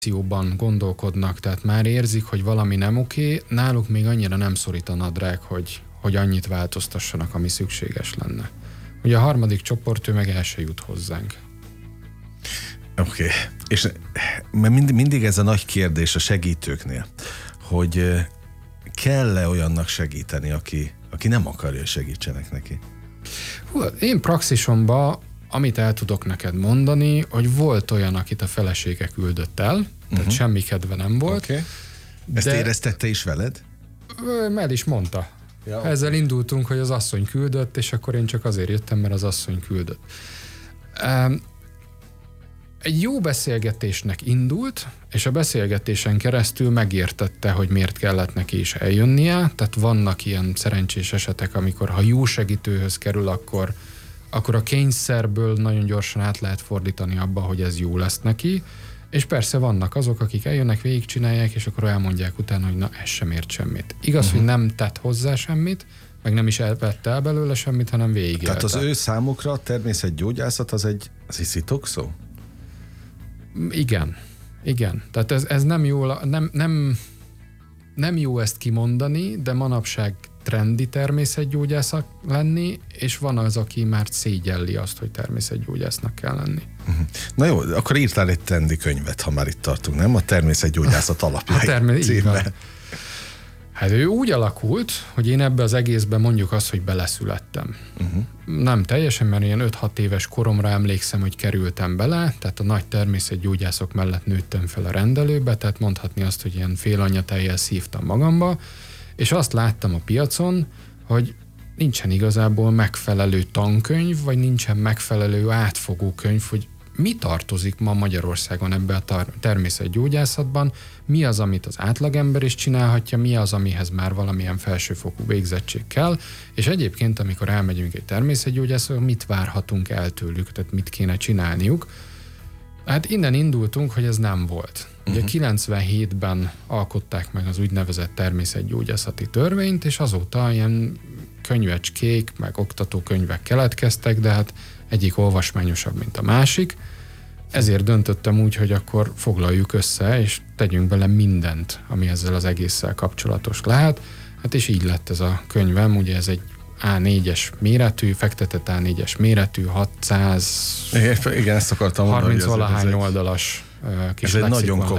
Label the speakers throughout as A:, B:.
A: jóban gondolkodnak, tehát már érzik, hogy valami nem oké, náluk még annyira nem szorít a nadrág, hogy annyit változtassanak, ami szükséges lenne. Ugye a harmadik csoport, ő meg el se jut hozzánk.
B: Oké. És mindig ez a nagy kérdés a segítőknél, hogy kell-e olyannak segíteni, aki nem akarja, hogy segítsenek neki?
A: Én praxisomban, amit el tudok neked mondani, hogy volt olyan, akit a felesége küldött el, tehát semmi kedve nem volt.
B: Okay. Ezt éreztette is veled?
A: El is mondta. Ja, ezzel indultunk, hogy az asszony küldött, és akkor én csak azért jöttem, mert az asszony küldött. Egy jó beszélgetésnek indult, és a beszélgetésen keresztül megértette, hogy miért kellett neki is eljönnie, tehát vannak ilyen szerencsés esetek, amikor ha jó segítőhöz kerül, akkor a kényszerből nagyon gyorsan át lehet fordítani abba, hogy ez jó lesz neki, és persze vannak azok, akik eljönnek, végigcsinálják, és akkor elmondják utána, hogy na, ez sem ért semmit. Igaz, hogy nem tett hozzá semmit, meg nem is vette el belőle semmit, hanem végigélte.
B: Tehát az ő számukra a természetgyógyászat az egy sziszitokszó?
A: Igen. Tehát ez nem jó, nem jó ezt kimondani, de manapság trendi természetgyógyásznak lenni, és van az, aki már szégyelli azt, hogy természetgyógyásznak kell lenni.
B: Na jó, akkor írtál egy trendi könyvet, ha már itt tartunk, nem? A természetgyógyászat alapjai címbe.
A: Hát ő úgy alakult, hogy én ebbe az egészben mondjuk azt, hogy beleszülettem. Nem teljesen, mert ilyen 5-6 éves koromra emlékszem, hogy kerültem bele, tehát a nagy természetgyógyászok mellett nőttem fel a rendelőbe, tehát mondhatni azt, hogy ilyen félanyatejjel szívtam magamba, és azt láttam a piacon, hogy nincsen igazából megfelelő tankönyv, vagy nincsen megfelelő átfogó könyv, hogy mi tartozik ma Magyarországon ebbe a természetgyógyászatban, mi az, amit az átlagember is csinálhatja, mi az, amihez már valamilyen felsőfokú végzettség kell, és egyébként, amikor elmegyünk egy természetgyógyászra, mit várhatunk el tőlük, tehát mit kéne csinálniuk. Hát innen indultunk, hogy ez nem volt. Ugye 97-ben alkották meg az úgynevezett természetgyógyászati törvényt, és azóta ilyen könyvecskék, meg oktatókönyvek keletkeztek, de hát egyik olvasmányosabb, mint a másik. Ezért döntöttem úgy, hogy akkor foglaljuk össze, és tegyünk bele mindent, ami ezzel az egésszel kapcsolatos lehet. Hát és így lett ez a könyvem, ugye ez egy A4-es méretű, fektetett A4-es méretű, 600...
B: Igen, ezt akartam mondani.
A: 30-valahány oldalas kis
B: ez egy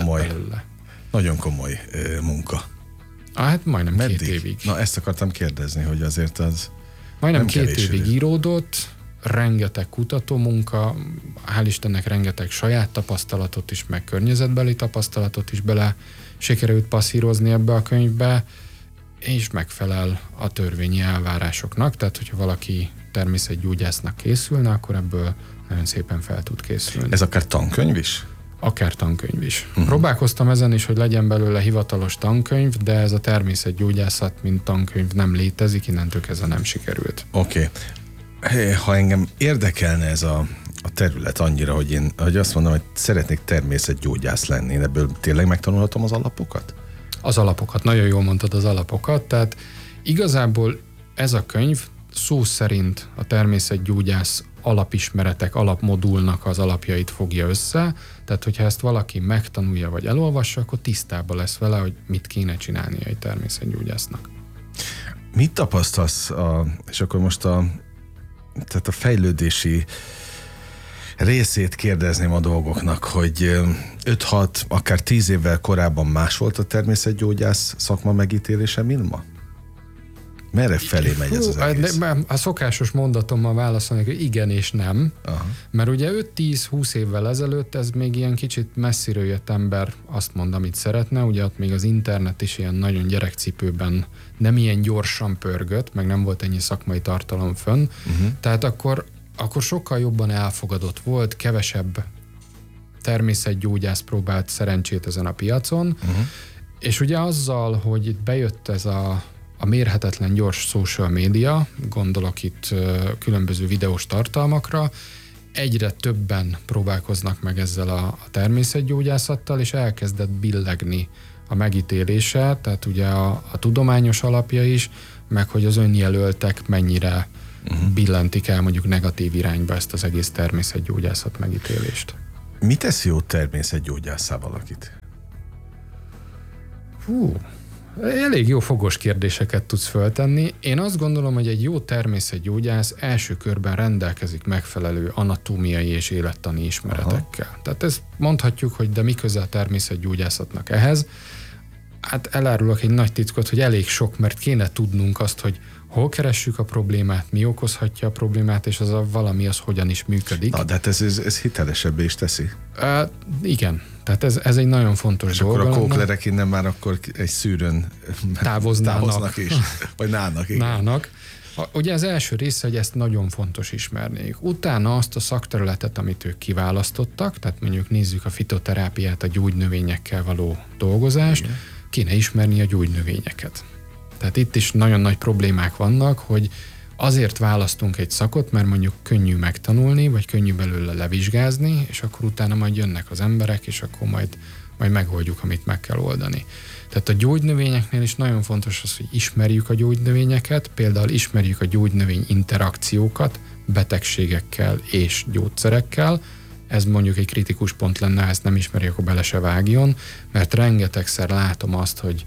B: nagyon komoly munka.
A: Hát majdnem 2 évig.
B: Na, ezt akartam kérdezni, hogy azért az
A: majdnem 2 évig íródott, rengeteg kutatómunka, hál' Istennek rengeteg saját tapasztalatot is, meg környezetbeli tapasztalatot is bele sikerült passzírozni ebbe a könyvbe, és megfelel a törvényi elvárásoknak, tehát hogyha valaki természetgyógyásznak készülne, akkor ebből nagyon szépen fel tud készülni.
B: Ez akár tankönyv is?
A: Akár tankönyv is. Próbálkoztam ezen is, hogy legyen belőle hivatalos tankönyv, de ez a természetgyógyászat, mint tankönyv nem létezik, innentől kezdve nem sikerült.
B: Oké. Ha engem érdekelne ez a terület annyira, hogy azt mondom, hogy szeretnék természetgyógyász lenni, ebből tényleg megtanulhatom az alapokat?
A: Az alapokat, nagyon jól mondtad az alapokat, tehát igazából ez a könyv szó szerint a természetgyógyász alapismeretek, alapmodulnak az alapjait fogja össze, tehát hogyha ezt valaki megtanulja vagy elolvassa, akkor tisztában lesz vele, hogy mit kéne csinálnia egy természetgyógyásznak.
B: Mit tapasztalsz, és akkor most tehát a fejlődési részét kérdezném a dolgoknak, hogy 5-6, akár 10 évvel korábban más volt a természetgyógyász szakma megítélése, mint ma? Merre felé megy ez az egész?
A: A szokásos mondatommal válaszolni, hogy igen és nem. Aha. Mert ugye 5-10-20 évvel ezelőtt ez még ilyen kicsit messziről jött ember azt mond, amit szeretne, ugye ott még az internet is ilyen nagyon gyerekcipőben nem ilyen gyorsan pörgött, meg nem volt ennyi szakmai tartalom fönn, tehát akkor sokkal jobban elfogadott volt, kevesebb természetgyógyász próbált szerencsét ezen a piacon, és ugye azzal, hogy itt bejött ez a mérhetetlen gyors social média, gondolok itt különböző videós tartalmakra, egyre többen próbálkoznak meg ezzel a természetgyógyászattal, és elkezdett billegni a megítélése, tehát ugye a tudományos alapja is, meg hogy az önjelöltek mennyire billentik el mondjuk negatív irányba ezt az egész természetgyógyászat megítélést.
B: Mi tesz jó természetgyógyásszá valakit?
A: Elég jó fogos kérdéseket tudsz föltenni. Én azt gondolom, hogy egy jó természetgyógyász első körben rendelkezik megfelelő anatómiai és élettani ismeretekkel. Aha. Tehát ezt mondhatjuk, hogy de mi köze a természetgyógyászatnak ehhez? Hát elárulok egy nagy titkot, hogy elég sok, mert kéne tudnunk azt, hogy hol keressük a problémát, mi okozhatja a problémát, és az a valami az hogyan is működik.
B: Na, de hát ez hitelesebbé is teszi.
A: Igen, tehát ez egy nagyon fontos dolog.
B: És akkor a kóklerek innen már akkor egy szűrőn távoznak is. Vagy nának. Igen.
A: Nának. Ugye az első része, hogy ezt nagyon fontos ismerniük. Utána azt a szakterületet, amit ők kiválasztottak, tehát mondjuk nézzük a fitoterápiát, a gyógynövényekkel való dolgozást, igen, kéne ismerni a gyógynövényeket. Tehát itt is nagyon nagy problémák vannak, hogy azért választunk egy szakot, mert mondjuk könnyű megtanulni, vagy könnyű belőle levizsgázni, és akkor utána majd jönnek az emberek, és akkor majd megoldjuk, amit meg kell oldani. Tehát a gyógynövényeknél is nagyon fontos az, hogy ismerjük a gyógynövényeket, például ismerjük a gyógynövény interakciókat betegségekkel és gyógyszerekkel. Ez mondjuk egy kritikus pont lenne, ha ezt nem ismeri, akkor bele se vágjon, mert rengetegszer látom azt, hogy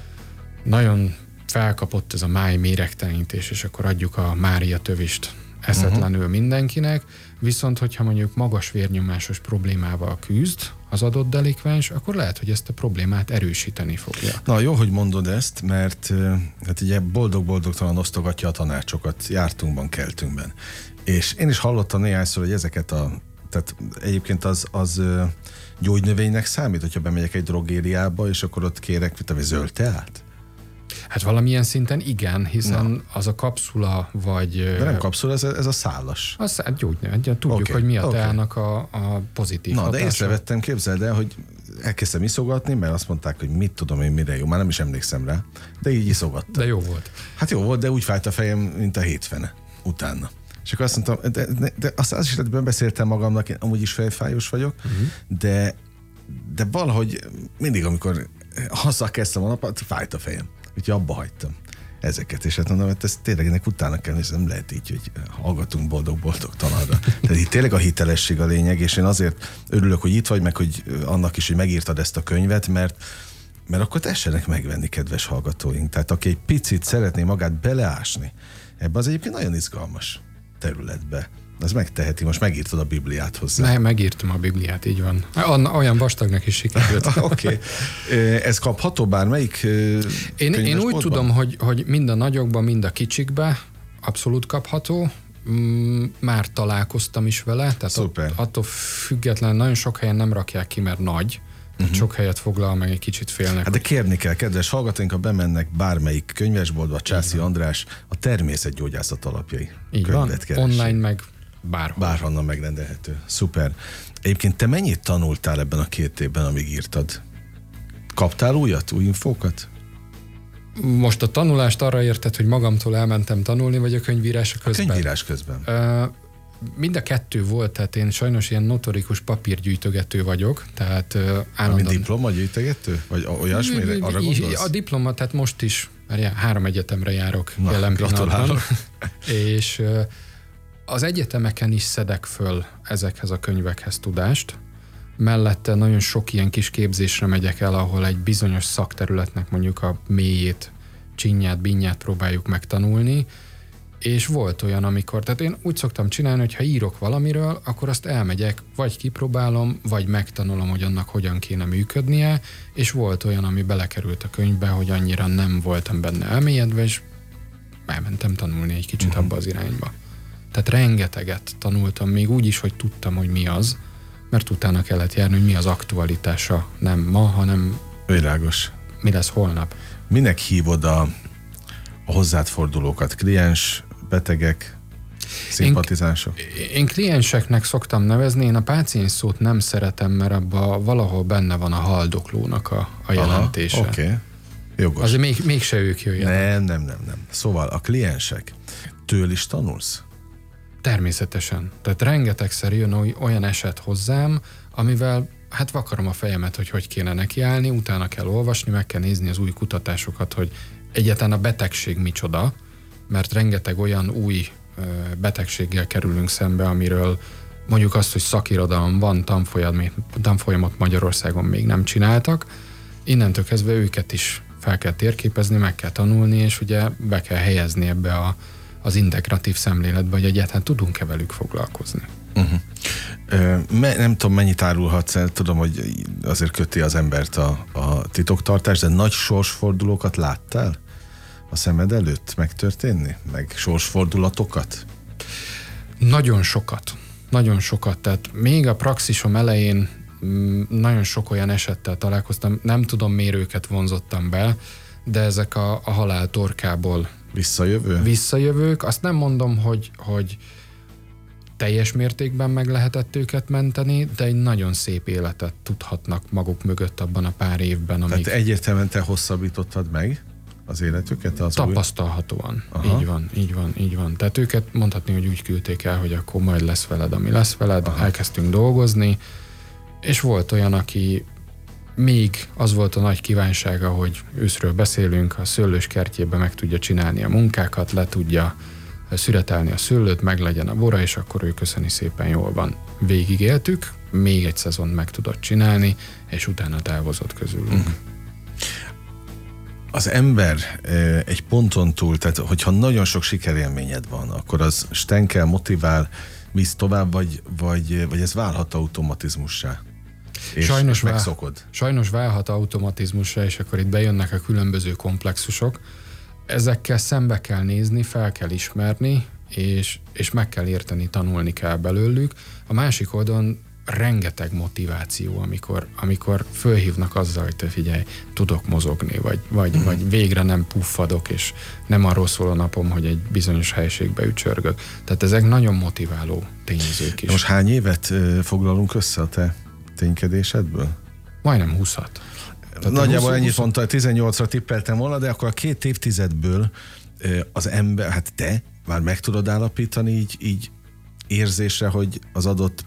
A: nagyon felkapott ez a máj méregtelenítés, és akkor adjuk a Mária tövist eszetlenül mindenkinek, viszont hogyha mondjuk magas vérnyomásos problémával küzd az adott delikvens, akkor lehet, hogy ezt a problémát erősíteni fogja.
B: Na jó, hogy mondod ezt, mert hát ugye boldog-boldogtalan osztogatja a tanácsokat jártunkban, keltünkben. És én is hallottam néhányszor, hogy ezeket tehát egyébként az gyógynövénynek számít, hogyha bemegyek egy drogériába, és akkor ott kérek zöld teát?
A: Hát valamilyen szinten igen, hiszen az a kapszula, vagy...
B: De nem kapszula, ez a szálas.
A: Gyógynövény, tudjuk, hogy mi a teának a pozitív hatása.
B: De észrevettem, képzeld el, hogy elkezdtem iszogatni, mert azt mondták, hogy mit tudom én, mire jó, már nem is emlékszem rá, de így iszogattam.
A: De jó volt.
B: Hát jó volt, de úgy fájt a fejem, mint a hétfene utána. És akkor azt mondtam, de azt is beszéltem magamnak, én amúgy is fejfájós vagyok, de valahogy mindig, amikor hazakezdtem a napot, fájt a fejem. Úgyhogy abba hagytam ezeket, és hát mondom, hogy ez tényleg ennek utána kell, és nem lehet így, hogy hallgatunk boldog-boldogtalanra. Tehát itt tényleg a hitelesség a lényeg, és én azért örülök, hogy itt vagy, meg hogy annak is, hogy megírtad ezt a könyvet, mert akkor tessenek megvenni, kedves hallgatóink. Tehát aki egy picit szeretné magát beleásni ebbe, az egyébként nagyon izgalmas területbe. Ez megteheti, most megírtad a Bibliát hozzá.
A: Megírtam a Bibliát, így van. Olyan vastagnak is sikerült.
B: Oké. Ez kapható bármelyik
A: Én úgy tudom, hogy mind a nagyokban, mind a kicsikben abszolút kapható. Már találkoztam is vele, tehát attól függetlenül nagyon sok helyen nem rakják ki, mert nagy. Sok helyet foglal, meg egy kicsit félnek.
B: Hát de kérni kell, kedves hallgatóink, ha bemennek bármelyik könyvesboltba, Császi András, a természetgyógyászat alapjai.
A: Így van, online meg
B: bárhonnan megrendelhető. Szuper. Egyébként te mennyit tanultál ebben a 2 évben, amíg írtad? Kaptál új infókat?
A: Most a tanulást arra érted, hogy magamtól elmentem tanulni, vagy a könyvírás közben?
B: A könyvírás közben.
A: Mind a 2 volt, tehát én sajnos ilyen notorikus papírgyűjtögető vagyok, tehát
B: állandóan... Ami diplomagyűjtögető? Vagy olyasmire? Arra gondolsz?
A: A diploma, tehát most is, 3 egyetemre járok jelen pillanatban. És az egyetemeken is szedek föl ezekhez a könyvekhez tudást. Mellette nagyon sok ilyen kis képzésre megyek el, ahol egy bizonyos szakterületnek mondjuk a mélyét, csinyát, bínyát próbáljuk megtanulni. És volt olyan, amikor, tehát én úgy szoktam csinálni, hogy ha írok valamiről, akkor azt elmegyek, vagy kipróbálom, vagy megtanulom, hogy annak hogyan kéne működnie, és volt olyan, ami belekerült a könyvbe, hogy annyira nem voltam benne elmélyedve, és elmentem tanulni egy kicsit abba az irányba. Tehát rengeteget tanultam, még úgy is, hogy tudtam, hogy mi az, mert utána kellett járni, hogy mi az aktualitása, nem ma, hanem
B: világos.
A: Mi lesz holnap.
B: Minek hívod a hozzád fordulókat? Kliens, betegek, szimpatizánsok?
A: Én klienseknek szoktam nevezni, én a páciens szót nem szeretem, mert abban valahol benne van a haldoklónak a jelentése.
B: Oké. Jogos.
A: Azért mégse ők jöjjenek.
B: Nem. Szóval a kliensek, től is tanulsz?
A: Természetesen. Tehát rengetegszer jön olyan eset hozzám, amivel hát vakarom a fejemet, hogy kéne nekiállni, utána kell olvasni, meg kell nézni az új kutatásokat, hogy egyáltalán a betegség micsoda, mert rengeteg olyan új betegséggel kerülünk szembe, amiről mondjuk azt, hogy szakirodalom van, tanfolyamot Magyarországon még nem csináltak, innentől kezdve őket is fel kell térképezni, meg kell tanulni, és ugye be kell helyezni ebbe az integratív szemléletbe, hogy egyáltalán tudunk-e velük foglalkozni.
B: Nem tudom, mennyit árulhatsz el, tudom, hogy azért köti az embert a titoktartás, de nagy sorsfordulókat láttál a szemed előtt megtörténni? Meg sorsfordulatokat?
A: Nagyon sokat. Tehát még a praxisom elején nagyon sok olyan esettel találkoztam, nem tudom, miért őket vonzottam be, de ezek a halál torkából visszajövők. Azt nem mondom, hogy teljes mértékben meg lehetett őket menteni, de egy nagyon szép életet tudhatnak maguk mögött abban a pár évben.
B: Tehát egyértelműen te hosszabbítottad meg az életüket?
A: Tapasztalhatóan. Így van. Tehát őket mondhatni, hogy úgy küldték el, hogy akkor majd lesz veled, ami lesz veled. Aha. Elkezdtünk dolgozni, és volt olyan, aki még az volt a nagy kívánsága, hogy őszről beszélünk, a szőlős kertjében meg tudja csinálni a munkákat, le tudja szüretelni a szőlőt, meg legyen a bora, és akkor ő köszöni szépen, jól van. Végigéltük, még egy szezon meg tudott csinálni, és utána távozott közülünk.
B: Az ember egy ponton túl, tehát hogyha nagyon sok sikerélményed van, akkor az stenkel, motivál, visz tovább, vagy ez válhat automatizmussá? És megszokod?
A: Sajnos válhat automatizmussá, és akkor itt bejönnek a különböző komplexusok. Ezekkel szembe kell nézni, fel kell ismerni, és meg kell érteni, tanulni kell belőlük. A másik oldalon rengeteg motiváció, amikor fölhívnak azzal, hogy te figyelj, tudok mozogni, vagy végre nem puffadok, és nem arról szól a napom, hogy egy bizonyos helységbe ücsörgök. Tehát ezek nagyon motiváló tényezők is.
B: Most hány évet foglalunk össze a te ténykedésedből?
A: Majdnem 20-at.
B: Nagyjából ennyit mondta, 18-ra tippeltem volna, de akkor a 2 évtizedből az ember, hát te már meg tudod állapítani így érzésre, hogy az adott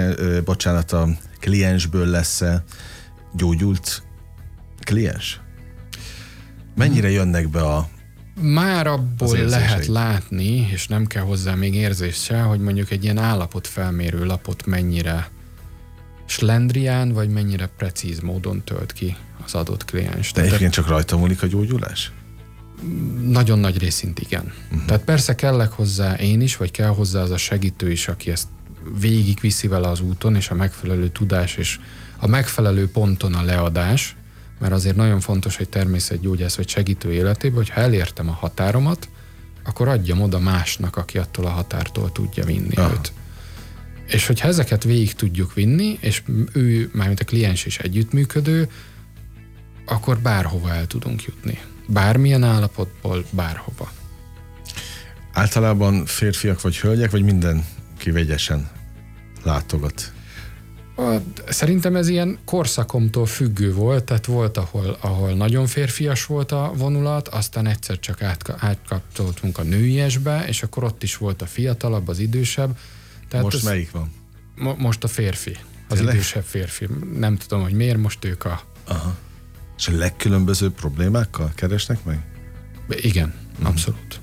B: a kliensből lesz-e gyógyult kliens? Mennyire jönnek be
A: már abból lehet látni, és nem kell hozzá még érzés se, hogy mondjuk egy ilyen állapotfelmérő lapot mennyire slendrián, vagy mennyire precíz módon tölt ki az adott kliens.
B: De egyébként csak rajta múlik a gyógyulás?
A: Nagyon nagy részint igen. Tehát persze kellek hozzá én is, vagy kell hozzá az a segítő is, aki ezt végigviszi vele az úton, és a megfelelő tudás, és a megfelelő ponton a leadás, mert azért nagyon fontos, hogy természetgyógyász vagy segítő életében, hogy ha elértem a határomat, akkor adjam oda másnak, aki attól a határtól tudja vinni őt. És hogyha ezeket végig tudjuk vinni, és ő, mármint a kliens is együttműködő, akkor bárhova el tudunk jutni. Bármilyen állapotból, bárhova.
B: Általában férfiak vagy hölgyek, vagy mindenki vegyesen látogat?
A: Szerintem ez ilyen korszakomtól függő volt, tehát volt, ahol nagyon férfias volt a vonulat, aztán egyszer csak átkapcsoltunk a nőiesbe, és akkor ott is volt a fiatalabb, az idősebb. Tehát
B: most melyik van?
A: Most a férfi, az idősebb férfi. Nem tudom, hogy miért, most ők
B: Aha. És a legkülönbözőbb problémákkal keresnek meg?
A: Igen, abszolút.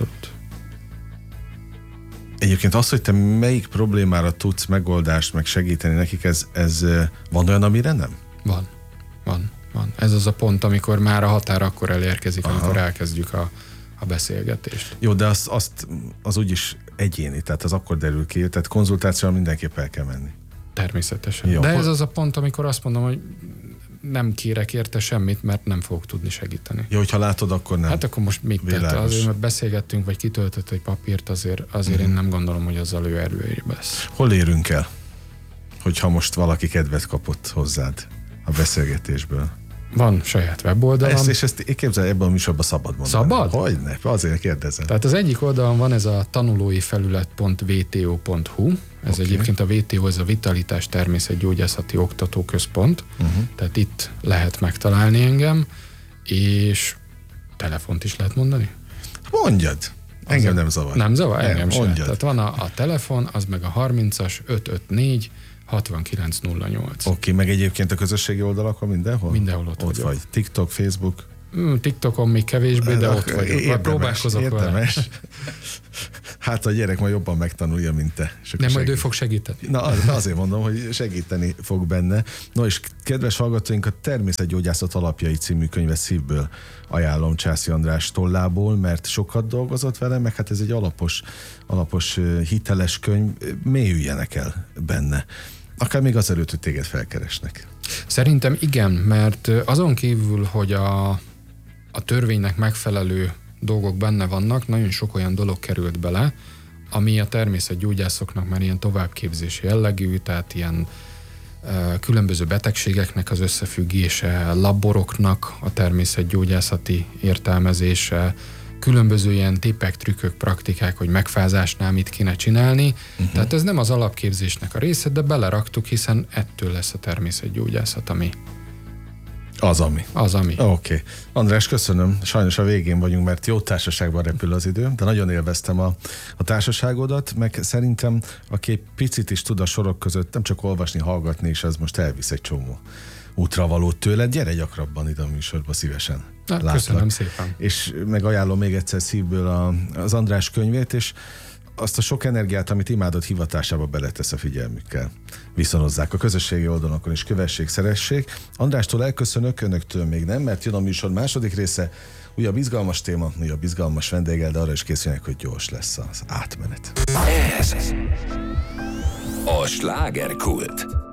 B: Egyébként az, hogy te melyik problémára tudsz megoldást, meg segíteni nekik, ez van olyan, amire nem?
A: Van. Ez az a pont, amikor már a határ akkor elérkezik, amikor elkezdjük a beszélgetést.
B: Jó, de az úgyis egyéni, tehát az akkor derül ki, tehát konzultációval mindenképp el kell menni.
A: Természetesen. Jó, de ez az a pont, amikor azt mondom, hogy nem kérek érte semmit, mert nem fogok tudni segíteni.
B: Jó, hogyha látod, akkor nem.
A: Hát akkor most mit tett? Azért, mert beszélgettünk, vagy kitöltött egy papírt, azért én nem gondolom, hogy azzal ő erőjében lesz.
B: Hol érünk el, hogyha most valaki kedvet kapott hozzád a beszélgetésből?
A: Van saját weboldalam.
B: Ezt képzelj, ebben a műsorban szabad mondani.
A: Szabad?
B: Hogyne, azért kérdezem.
A: Tehát az egyik oldalon van ez a tanulóifelület.vto.hu, ez egyébként a VTO, ez a Vitalitás Természetgyógyászati Oktatóközpont, tehát itt lehet megtalálni engem, és telefont is lehet mondani?
B: Mondjad. Engem nem zavar.
A: Nem zavar? Engem sem. Tehát van a telefon, az meg a 30-as 554 6908.
B: Oké, meg egyébként a közösségi oldalakon mindenhol?
A: Mindenhol ott
B: vagy. TikTok, Facebook?
A: TikTokon még kevésbé, de ott vagyok.
B: Érdemes,
A: próbálkozok
B: érdemes.
A: vele.
B: Hát a gyerek majd jobban megtanulja, mint te.
A: Nem, majd ő fog segíteni.
B: Na, azért mondom, hogy segíteni fog benne. No és kedves hallgatóink, a Természetgyógyászat alapjai című könyvet szívből ajánlom Császi András tollából, mert sokat dolgozott vele, meg hát ez egy alapos hiteles könyv, mélyüljenek el benne. Akár még azelőtt, hogy téged felkeresnek.
A: Szerintem igen, mert azon kívül, hogy a törvénynek megfelelő dolgok benne vannak, nagyon sok olyan dolog került bele, ami a természetgyógyászoknak már ilyen továbbképzési jellegű, tehát ilyen különböző betegségeknek az összefüggése, laboroknak a természetgyógyászati értelmezése, különböző ilyen tippek, trükkök, praktikák, hogy megfázásnál mit kéne csinálni. Tehát ez nem az alapképzésnek a része, de beleraktuk, hiszen ettől lesz a természetgyógyászat, ami.
B: Az, ami. Oké. András, köszönöm. Sajnos a végén vagyunk, mert jó társaságban repül az idő, de nagyon élveztem a társaságodat, meg szerintem, aki egy picit is tud a sorok között nem csak olvasni, hallgatni, és az most elvisz egy csomó útravalót tőled. Gyere gyakrabban ide a műsorba, szívesen. Látlak.
A: Köszönöm szépen.
B: És megajánlom még egyszer szívből az András könyvét, és azt a sok energiát, amit imádott hivatásába beletesz a figyelmükkel. Viszonozzák a közösségi oldalakon is, kövessék, szeressék. Andrástól elköszönök, önöktől még nem, mert jön a műsor második része, újabb izgalmas téma, újabb izgalmas vendéggel, de arra is készüljenek, hogy gyors lesz az átmenet.
C: Ez a Slágerkult.